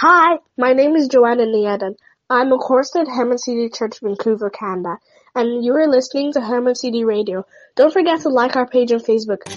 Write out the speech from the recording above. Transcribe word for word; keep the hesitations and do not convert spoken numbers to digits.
Hi, my name is Joanna Nieden. I'm a chorister at Herman City Church, Vancouver, Canada, and you are listening to Herman City Radio. Don't forget to like our page on Facebook.